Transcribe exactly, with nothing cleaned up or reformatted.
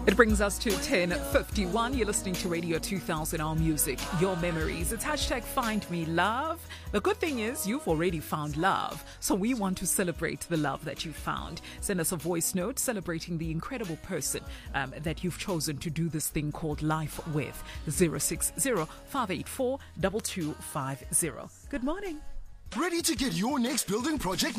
It brings us to ten fifty-one. You're listening to Radio two thousand, our music, your memories. It's hashtag Find Me Love. The good thing is you've already found love, so we want to celebrate the love that you found. Send us a voice note celebrating the incredible person um, that you've chosen to do this thing called life with. zero six zero, five eight four, two two five zero. Good morning. Ready to get your next building project